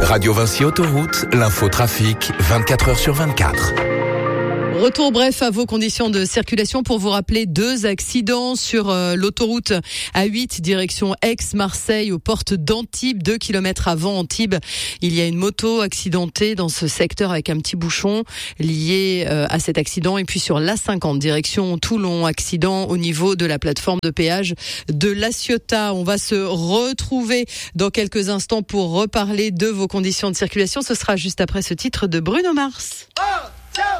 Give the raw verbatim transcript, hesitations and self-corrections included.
Radio Vinci Autoroute, l'info trafic, vingt-quatre heures sur vingt-quatre. Retour bref à vos conditions de circulation pour vous rappeler deux accidents sur euh, l'autoroute A huit direction Aix-Marseille aux portes d'Antibes, deux kilomètres avant Antibes. Il y a une moto accidentée dans ce secteur avec un petit bouchon lié euh, à cet accident. Et puis sur l'A cinquante direction Toulon, accident au niveau de la plateforme de péage de La Ciotat. On va se retrouver dans quelques instants pour reparler de vos conditions de circulation. Ce sera juste après ce titre de Bruno Mars.